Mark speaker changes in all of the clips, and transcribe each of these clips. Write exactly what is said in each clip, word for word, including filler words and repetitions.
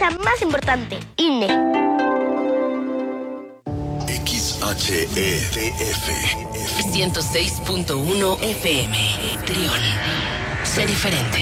Speaker 1: cosa más importante, I N E.
Speaker 2: X H E T F
Speaker 3: ciento seis punto uno F M. Trión. Sé diferente.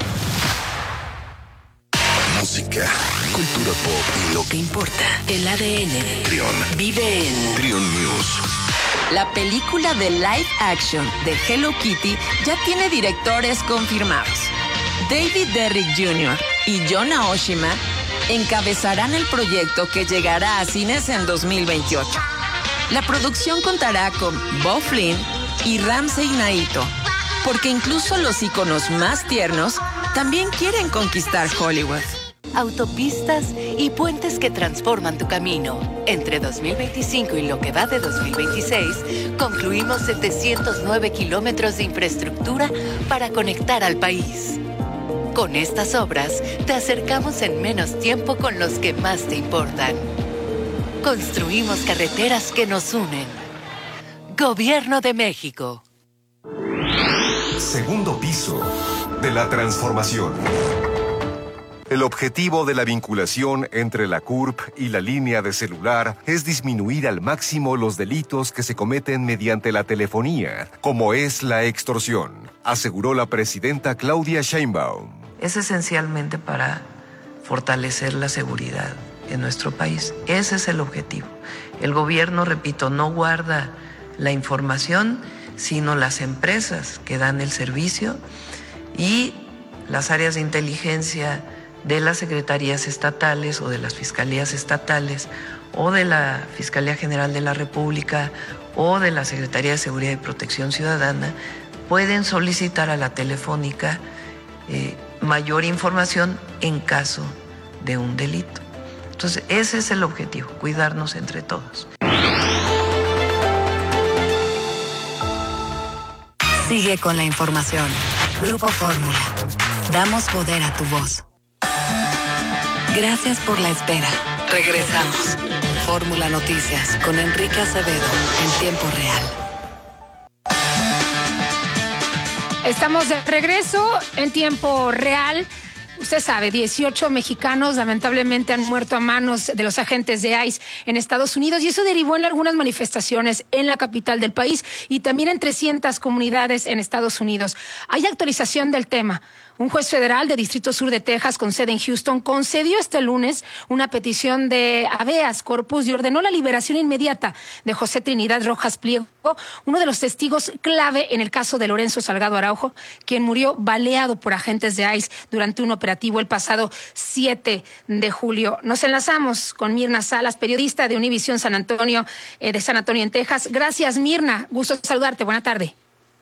Speaker 2: Música, cultura pop y lo que importa.
Speaker 3: El A D N de
Speaker 2: Trión
Speaker 3: vive en
Speaker 2: Trión News.
Speaker 4: La película de live action de Hello Kitty ya tiene directores confirmados. David Derrick junior y John Aoshima encabezarán el proyecto que llegará a cines en dos mil veintiocho. La producción contará con Bob Flynn y Ramsey Naito, porque incluso los íconos más tiernos también quieren conquistar Hollywood.
Speaker 5: Autopistas y puentes que transforman tu camino. Entre dos mil veinticinco y lo que va de dos mil veintiséis, concluimos setecientos nueve kilómetros de infraestructura para conectar al país. Con estas obras, te acercamos en menos tiempo con los que más te importan. Construimos carreteras que nos unen. Gobierno de México.
Speaker 6: Segundo piso de la transformación. El objetivo de la vinculación entre la C U R P y la línea de celular es disminuir al máximo los delitos que se cometen mediante la telefonía, como es la extorsión, aseguró la presidenta Claudia Sheinbaum.
Speaker 7: Es esencialmente para fortalecer la seguridad en nuestro país. Ese es el objetivo. El gobierno, repito, no guarda la información, sino las empresas que dan el servicio y las áreas de inteligencia de las secretarías estatales o de las fiscalías estatales o de la Fiscalía General de la República o de la Secretaría de Seguridad y Protección Ciudadana pueden solicitar a la Telefónica eh, mayor información en caso de un delito. Entonces, ese es el objetivo, cuidarnos entre todos.
Speaker 8: Sigue con la información. Grupo Fórmula. Damos poder a tu voz. Gracias por la espera. Regresamos. Fórmula Noticias con Enrique Acevedo en tiempo real.
Speaker 9: Estamos de regreso en tiempo real. Usted sabe, dieciocho mexicanos lamentablemente han muerto a manos de los agentes de I C E en Estados Unidos y eso derivó en algunas manifestaciones en la capital del país y también en trescientas comunidades en Estados Unidos. Hay actualización del tema. Un juez federal de Distrito Sur de Texas, con sede en Houston, concedió este lunes una petición de habeas corpus y ordenó la liberación inmediata de José Trinidad Rojas Pliego, uno de los testigos clave en el caso de Lorenzo Salgado Araujo, quien murió baleado por agentes de I C E durante un operativo el pasado siete de julio. Nos enlazamos con Mirna Salas, periodista de Univisión San Antonio, eh, de San Antonio en Texas. Gracias, Mirna. Gusto saludarte. Buena tarde.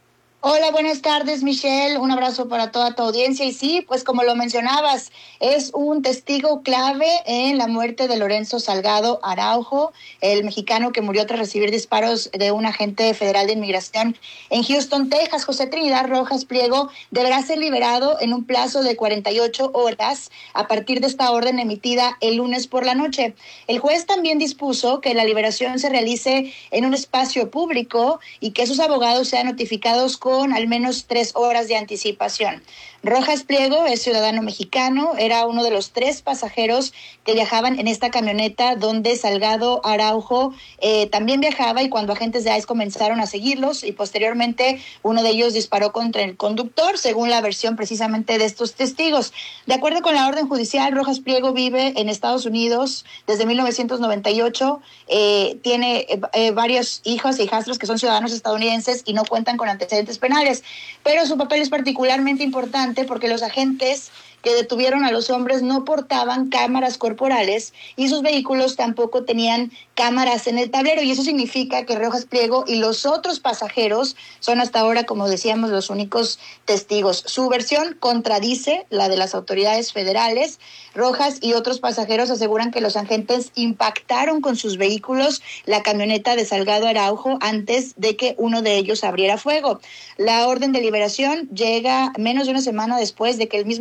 Speaker 10: Hola, buenas tardes, Michelle. Un abrazo para toda tu audiencia. Y sí, pues como lo mencionabas, es un testigo clave en la muerte de Lorenzo Salgado Araujo, el mexicano que murió tras recibir disparos de un agente federal de inmigración en Houston, Texas. José Trinidad Rojas Pliego deberá ser liberado en un plazo de cuarenta y ocho horas a partir de esta orden emitida el lunes por la noche. El juez también dispuso que la liberación se realice en un espacio público y que sus abogados sean notificados con con al menos tres horas de anticipación. Rojas Pliego es ciudadano mexicano, era uno de los tres pasajeros que viajaban en esta camioneta donde Salgado Araujo eh, también viajaba y cuando agentes de I C E comenzaron a seguirlos y posteriormente uno de ellos disparó contra el conductor, según la versión precisamente de estos testigos. De acuerdo con la orden judicial, Rojas Pliego vive en Estados Unidos desde mil novecientos noventa y ocho, eh, tiene eh, varios hijos e hijastros que son ciudadanos estadounidenses y no cuentan con antecedentes penales, pero su papel es particularmente importante porque los agentes que detuvieron a los hombres no portaban cámaras corporales y sus vehículos tampoco tenían cámaras en el tablero, y eso significa que Rojas Pliego y los otros pasajeros son hasta ahora, como decíamos, los únicos testigos. Su versión contradice la de las autoridades federales. Rojas y otros pasajeros aseguran que los agentes impactaron con sus vehículos la camioneta de Salgado Araujo antes de que uno de ellos abriera fuego. La orden de liberación llega menos de una semana después de que el mismo juez federal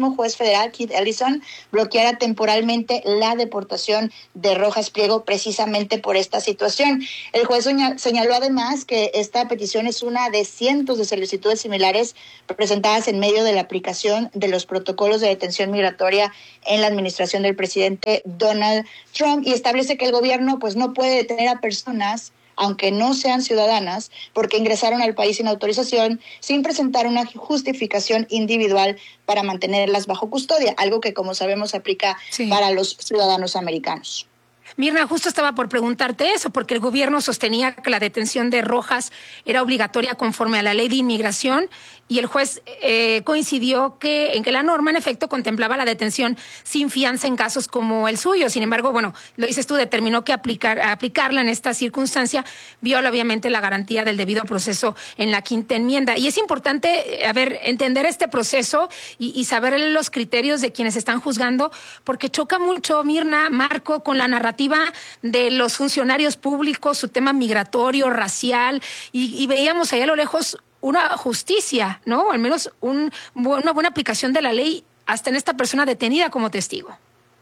Speaker 10: federal, Keith Ellison, bloqueara temporalmente la deportación de Rojas Priego precisamente por esta situación. El juez señaló además que esta petición es una de cientos de solicitudes similares presentadas en medio de la aplicación de los protocolos de detención migratoria en la administración del presidente Donald Trump, y establece que el gobierno pues no puede detener a personas aunque no sean ciudadanas, porque ingresaron al país sin autorización, sin presentar una justificación individual para mantenerlas bajo custodia, algo que, como sabemos, aplica sí. para los ciudadanos americanos.
Speaker 9: Mirna, justo estaba por preguntarte eso, porque el gobierno sostenía que la detención de Rojas era obligatoria conforme a la ley de inmigración, y el juez eh, coincidió que en que la norma en efecto contemplaba la detención sin fianza en casos como el suyo. Sin embargo, bueno, lo dices tú, determinó que aplicar, aplicarla en esta circunstancia viola obviamente la garantía del debido proceso en la quinta enmienda. Y es importante, a ver, entender este proceso y, y saber los criterios de quienes están juzgando, porque choca mucho, Mirna, Marco, con la narrativa de los funcionarios públicos, su tema migratorio, racial, y, y veíamos allá a lo lejos una justicia, ¿no? Al menos un, una buena aplicación de la ley hasta en esta persona detenida como testigo.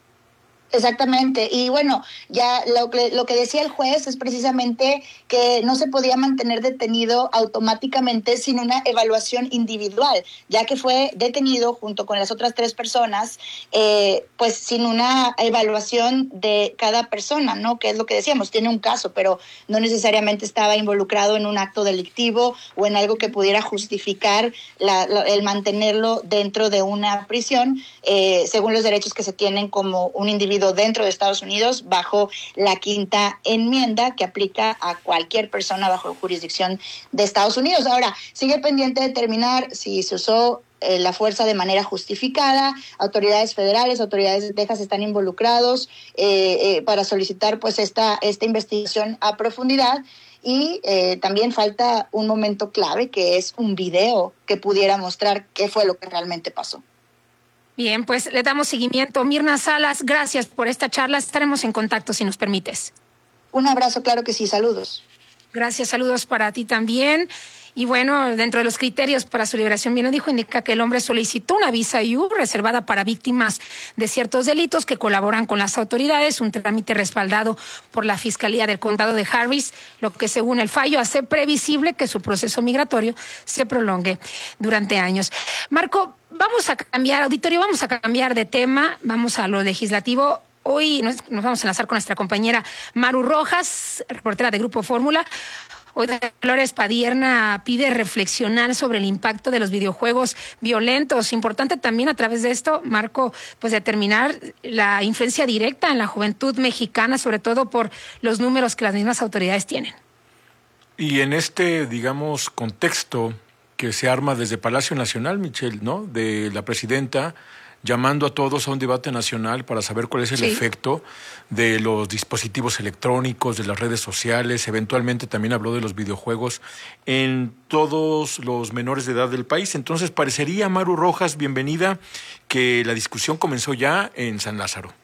Speaker 10: Exactamente, y bueno, ya lo que, lo que decía el juez es precisamente que no se podía mantener detenido automáticamente sin una evaluación individual, ya que fue detenido junto con las otras tres personas, eh, pues sin una evaluación de cada persona, ¿no? Que es lo que decíamos, tiene un caso, pero no necesariamente estaba involucrado en un acto delictivo o en algo que pudiera justificar la, la, el mantenerlo dentro de una prisión, eh, según los derechos que se tienen como un individuo dentro de Estados Unidos bajo la quinta enmienda que aplica a cualquier persona bajo jurisdicción de Estados Unidos. Ahora, sigue pendiente determinar si se usó eh, la fuerza de manera justificada. Autoridades federales, autoridades de Texas están involucrados eh, eh, para solicitar pues esta, esta investigación a profundidad. Y eh, también falta un momento clave, que es un video que pudiera mostrar qué fue lo que realmente pasó.
Speaker 9: Bien, pues le damos seguimiento. Mirna Salas, gracias por esta charla. Estaremos en contacto si nos permites.
Speaker 10: Un abrazo, claro que sí. Saludos.
Speaker 9: Gracias, saludos para ti también. Y bueno, dentro de los criterios para su liberación, bien lo dijo, indica que el hombre solicitó una visa U reservada para víctimas de ciertos delitos que colaboran con las autoridades, un trámite respaldado por la Fiscalía del Condado de Harris, lo que según el fallo hace previsible que su proceso migratorio se prolongue durante años. Marco, vamos a cambiar, auditorio, vamos a cambiar de tema, vamos a lo legislativo. Hoy nos, nos vamos a enlazar con nuestra compañera Maru Rojas, reportera de Grupo Fórmula. Hoy Dolores Padierna pide reflexionar sobre el impacto de los videojuegos violentos. Importante también a través de esto, Marco, pues determinar la influencia directa en la juventud mexicana, sobre todo por los números que las mismas autoridades tienen.
Speaker 11: Y en este, digamos, contexto que se arma desde Palacio Nacional, Michelle, ¿no?, de la presidenta, llamando a todos a un debate nacional para saber cuál es el sí. efecto de los dispositivos electrónicos, de las redes sociales. Eventualmente también habló de los videojuegos en todos los menores de edad del país. Entonces parecería, Maru Rojas, bienvenida, que la discusión comenzó ya en San Lázaro.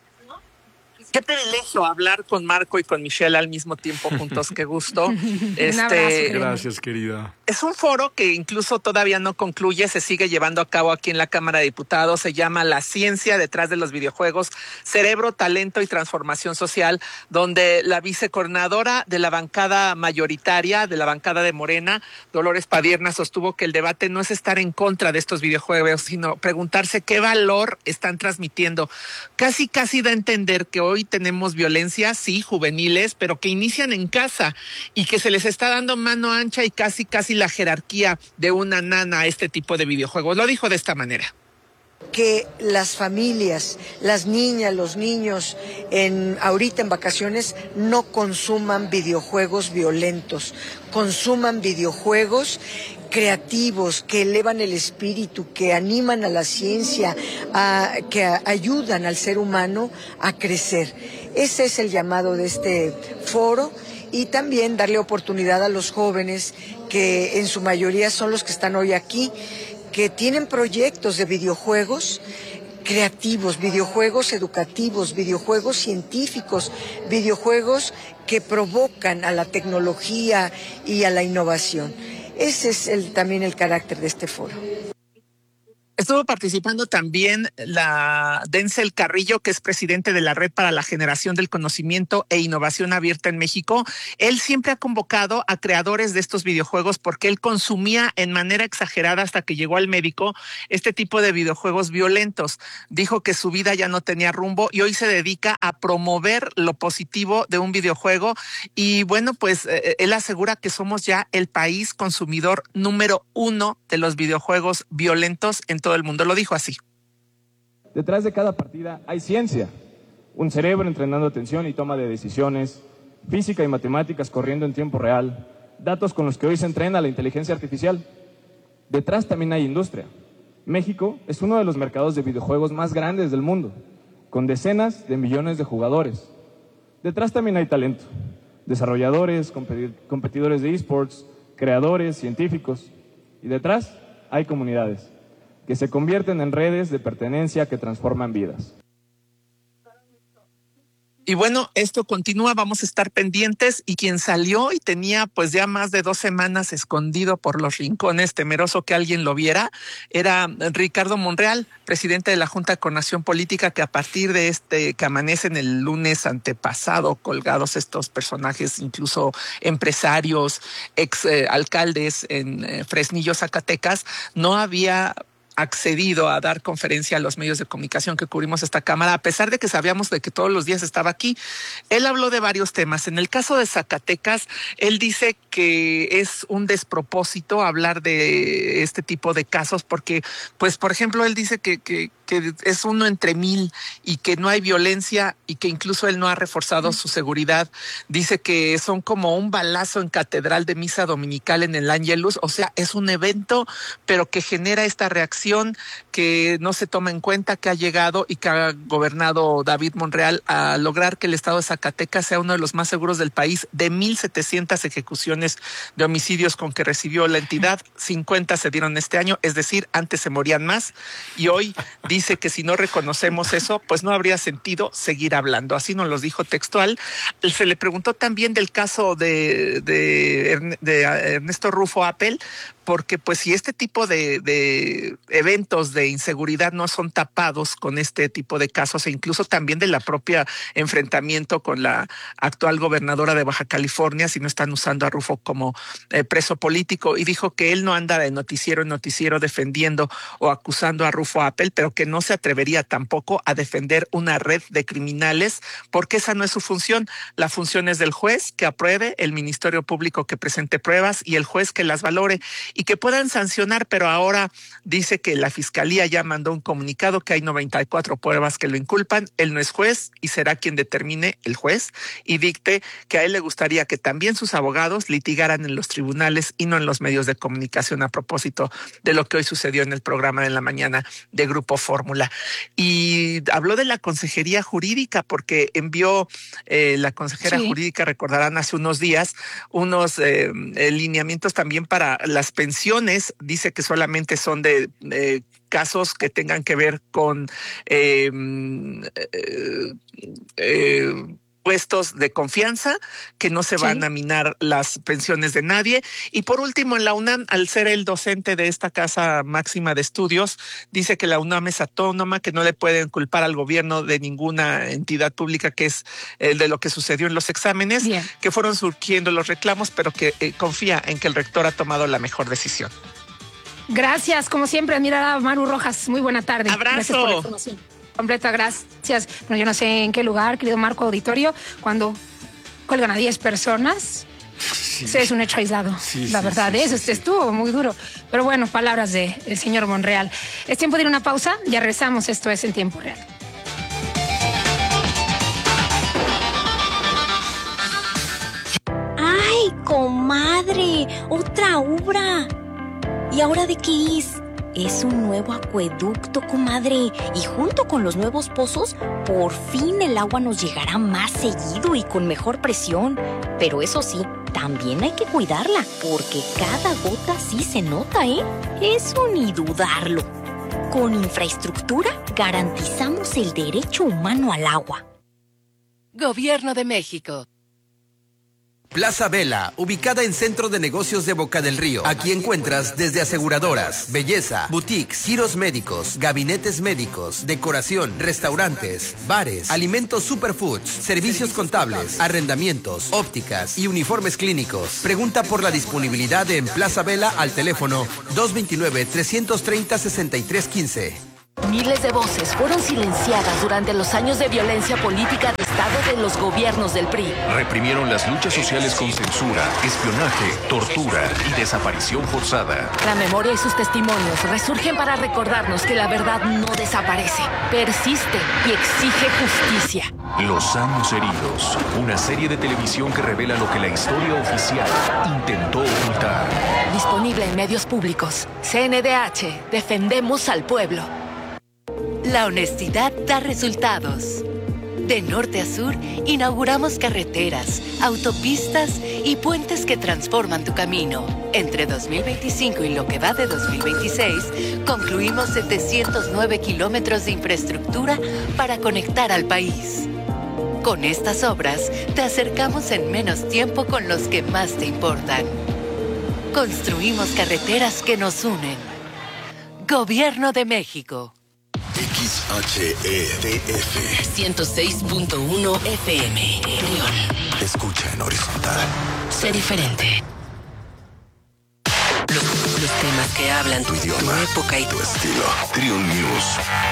Speaker 12: Qué privilegio hablar con Marco y con Michelle al mismo tiempo juntos, qué gusto.
Speaker 11: Este, un abrazo, gracias, querida.
Speaker 12: Es un foro que incluso todavía no concluye, se sigue llevando a cabo aquí en la Cámara de Diputados, se llama La ciencia detrás de los videojuegos, cerebro, talento y transformación social, donde la vicecoordinadora de la bancada mayoritaria, de la bancada de Morena, Dolores Padierna, sostuvo que el debate no es estar en contra de estos videojuegos, sino preguntarse qué valor están transmitiendo. Casi, casi da a entender que hoy tenemos violencia, sí, juveniles, pero que inician en casa y que se les está dando mano ancha y casi, casi la jerarquía de una nana a este tipo de videojuegos. Lo dijo de esta manera.
Speaker 13: Que las familias, las niñas, los niños, en ahorita en vacaciones no consuman videojuegos violentos, consuman videojuegos creativos, que elevan el espíritu, que animan a la ciencia, a, que a, ayudan al ser humano a crecer. Ese es el llamado de este foro, y también darle oportunidad a los jóvenes, que en su mayoría son los que están hoy aquí, que tienen proyectos de videojuegos creativos, videojuegos educativos, videojuegos científicos, videojuegos que provocan a la tecnología y a la innovación. Ese es el, también el carácter de este foro.
Speaker 12: Estuvo participando también la Denzel Carrillo, que es presidente de la Red para la Generación del Conocimiento e Innovación Abierta en México. Él siempre ha convocado a creadores de estos videojuegos porque él consumía en manera exagerada hasta que llegó al médico este tipo de videojuegos violentos. Dijo que su vida ya no tenía rumbo y hoy se dedica a promover lo positivo de un videojuego. Y bueno, pues eh, él asegura que somos ya el país consumidor número uno de los videojuegos violentos en todo el mundo. Lo dijo así.
Speaker 14: Detrás de cada partida hay ciencia, un cerebro entrenando atención y toma de decisiones, física y matemáticas corriendo en tiempo real, datos con los que hoy se entrena la inteligencia artificial. Detrás también hay industria. México es uno de los mercados de videojuegos más grandes del mundo, con decenas de millones de jugadores. Detrás también hay talento, desarrolladores, competidores de esports, creadores, científicos. Y detrás hay comunidades que se convierten en redes de pertenencia que transforman vidas.
Speaker 12: Y bueno, esto continúa, vamos a estar pendientes, y quien salió y tenía pues ya más de dos semanas escondido por los rincones, temeroso que alguien lo viera, era Ricardo Monreal, presidente de la Junta de Coordinación Política, que a partir de este, que amanecen el lunes antepasado colgados estos personajes, incluso empresarios, ex eh, alcaldes en eh, Fresnillo, Zacatecas, no había accedido a dar conferencia a los medios de comunicación que cubrimos esta cámara, a pesar de que sabíamos de que todos los días estaba aquí. Él habló de varios temas. En el caso de Zacatecas, él dice que es un despropósito hablar de este tipo de casos porque, pues, por ejemplo, él dice que, que, que es uno entre mil y que no hay violencia y que incluso él no ha reforzado su seguridad. Dice que son como un balazo en catedral de misa dominical en el Ángelus. O sea, es un evento, pero que genera esta reacción que no se toma en cuenta, que ha llegado y que ha gobernado David Monreal a lograr que el estado de Zacatecas sea uno de los más seguros del país. De mil setecientas ejecuciones de homicidios con que recibió la entidad, cincuenta se dieron este año, es decir, antes se morían más, y hoy dice que si no reconocemos eso, pues no habría sentido seguir hablando. Así nos lo dijo textual. Se le preguntó también del caso de, de, de Ernesto Rufo Apel, porque pues si este tipo de, de eventos de inseguridad no son tapados con este tipo de casos, e incluso también de la propia enfrentamiento con la actual gobernadora de Baja California, si no están usando a Rufo como eh, preso político, y dijo que él no anda de noticiero en noticiero defendiendo o acusando a Rufo Apel, pero que no se atrevería tampoco a defender una red de criminales, porque esa no es su función. La función es del juez que apruebe, el Ministerio Público que presente pruebas y el juez que las valore y que puedan sancionar, pero ahora dice que la Fiscalía ya mandó un comunicado que hay noventa y cuatro pruebas que lo inculpan. Él no es juez y será quien determine, el juez, y dicte que a él le gustaría que también sus abogados litigaran en los tribunales y no en los medios de comunicación, a propósito de lo que hoy sucedió en el programa de la mañana de Grupo Fórmula. Y habló de la consejería jurídica porque envió eh, la consejera sí. jurídica, recordarán, hace unos días unos eh, lineamientos también para las pensiones. Dice que solamente son de eh, casos que tengan que ver con eh, eh, eh, puestos de confianza, que no se sí. van a minar las pensiones de nadie. Y por último, en la UNAM, al ser el docente de esta casa máxima de estudios, dice que la UNAM es autónoma, que no le pueden culpar al gobierno de ninguna entidad pública, que es el de lo que sucedió en los exámenes, Bien. que fueron surgiendo los reclamos, pero que eh, confía en que el rector ha tomado la mejor decisión.
Speaker 9: Gracias, como siempre, admirada Maru Rojas. Muy buena tarde.
Speaker 12: Abrazo.
Speaker 9: Gracias por la información. Completa, gracias. Bueno, yo no sé en qué lugar, querido Marco Auditorio, cuando cuelgan a diez personas, sí. es un hecho aislado. Sí, la sí, verdad, sí, eso sí, sí. estuvo muy duro. Pero bueno, palabras del de señor Monreal. Es tiempo de ir a una pausa, ya regresamos. Esto es En Tiempo Real.
Speaker 1: ¡Ay, comadre! ¡Otra obra! ¿Y ahora de qué es? Es un nuevo acueducto, comadre. Y junto con los nuevos pozos, por fin el agua nos llegará más seguido y con mejor presión. Pero eso sí, también hay que cuidarla, porque cada gota sí se nota, ¿eh? Eso ni dudarlo. Con infraestructura garantizamos el derecho humano al agua.
Speaker 8: Gobierno de México.
Speaker 15: Plaza Vela, ubicada en Centro de Negocios de Boca del Río. Aquí encuentras desde aseguradoras, belleza, boutiques, giros médicos, gabinetes médicos, decoración, restaurantes, bares, alimentos superfoods, servicios contables, arrendamientos, ópticas y uniformes clínicos. Pregunta por la disponibilidad en Plaza Vela al teléfono dos dos nueve, tres tres cero, seis tres uno cinco.
Speaker 16: Miles de voces fueron silenciadas durante los años de violencia política de Estado de los gobiernos del P R I.
Speaker 17: Reprimieron las luchas sociales con censura, espionaje, tortura y desaparición forzada.
Speaker 16: La memoria y sus testimonios resurgen para recordarnos que la verdad no desaparece, persiste y exige justicia.
Speaker 17: Los años heridos, una serie de televisión que revela lo que la historia oficial intentó ocultar.
Speaker 16: Disponible en medios públicos. C N D H, defendemos al pueblo.
Speaker 5: La honestidad da resultados. De norte a sur, inauguramos carreteras, autopistas y puentes que transforman tu camino. Entre dos mil veinticinco y lo que va de dos mil veintiséis, concluimos setecientos nueve kilómetros de infraestructura para conectar al país. Con estas obras, te acercamos en menos tiempo con los que más te importan. Construimos carreteras que nos unen. Gobierno de México.
Speaker 2: X H E D F
Speaker 3: ciento seis punto uno F M. Trión.
Speaker 2: Escucha en horizontal.
Speaker 3: Sé diferente. Los, los temas que hablan
Speaker 2: tu idioma,
Speaker 3: tu época y
Speaker 2: tu estilo. Trión News.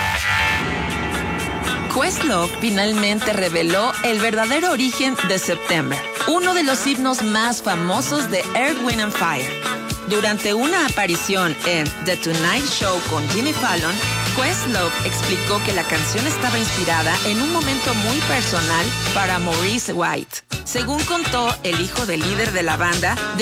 Speaker 4: Questlove finalmente reveló el verdadero origen de September, uno de los himnos más famosos de Earth, Wind and Fire. Durante una aparición en The Tonight Show con Jimmy Fallon, Questlove explicó que la canción estaba inspirada en un momento muy personal para Maurice White. Según contó el hijo del líder de la banda,